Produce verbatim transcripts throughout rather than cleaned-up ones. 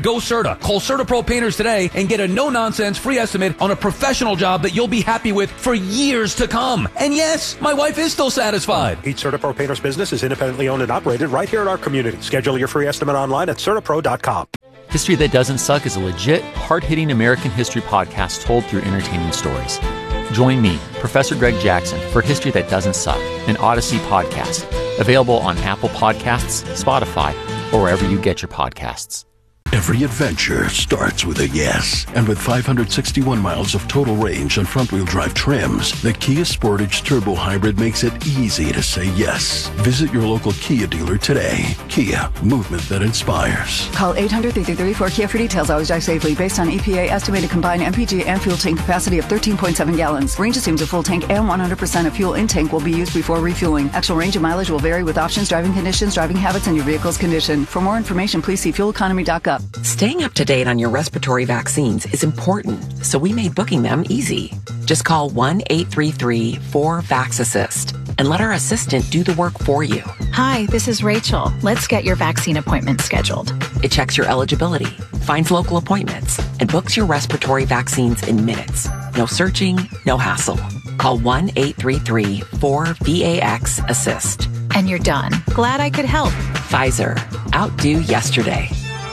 go Serta. Call Serta Pro Painters today and get a no-nonsense free estimate on a professional job that you'll be happy with for years to come. And yes, my wife is still satisfied. Each Serta Pro Painters business is independently owned and operated right here in our community. Schedule your free estimate online at serta pro dot com. History That Doesn't Suck is a legit, hard-hitting American history podcast told through entertaining stories. Join me, Professor Greg Jackson, for History That Doesn't Suck, an Odyssey podcast. Available on Apple Podcasts, Spotify, or wherever you get your podcasts. Every adventure starts with a yes. And with five hundred sixty-one miles of total range on front-wheel drive trims, the Kia Sportage Turbo Hybrid makes it easy to say yes. Visit your local Kia dealer today. Kia, movement that inspires. Call eight hundred, three three three, four Kia for details. Always drive safely. Based on E P A estimated combined M P G and fuel tank capacity of thirteen point seven gallons. Range assumes a full tank and one hundred percent of fuel in tank will be used before refueling. Actual range and mileage will vary with options, driving conditions, driving habits, and your vehicle's condition. For more information, please see fuel economy dot gov. Staying up to date on your respiratory vaccines is important, so we made booking them easy. Just call one eight three three, four, VAX assist and let our assistant do the work for you. Hi, this is Rachel. Let's get your vaccine appointment scheduled. It checks your eligibility, finds local appointments, and books your respiratory vaccines in minutes. No searching, no hassle. Call one eight three three, four, VAX assist. And you're done. Glad I could help. Pfizer. Outdo yesterday.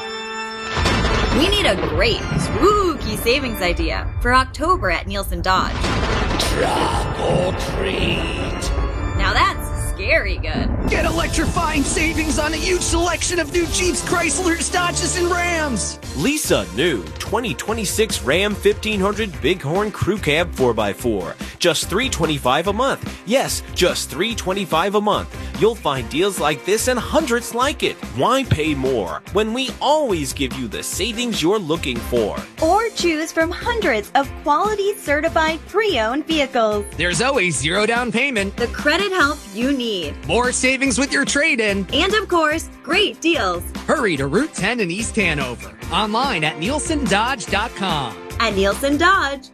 We need a great, spooky savings idea for October at Nielsen Dodge. Trunk or treat. Now that's scary good. Get electrifying savings on a huge selection of new Jeeps, Chryslers, Dodges, and Rams. Lisa new twenty twenty-six Ram fifteen hundred Bighorn Crew Cab four by four. Just three hundred twenty-five dollars a month. Yes, just three hundred twenty-five dollars a month. You'll find deals like this and hundreds like it. Why pay more when we always give you the savings you're looking for? Or choose from hundreds of quality certified pre-owned vehicles. There's always zero down payment. The credit help you need. More savings with your trade-in. And of course, great deals. Hurry to Route ten in East Hanover. Online at Nielsen Dodge dot com. At Nielsen Dodge.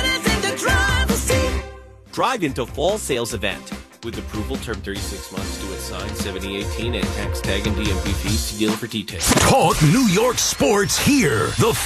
Drive into fall sales event. With approval, term thirty-six months, do it signed, seventy eighteen, and tax tag and D M V fees to dealer for details. Talk New York sports here. The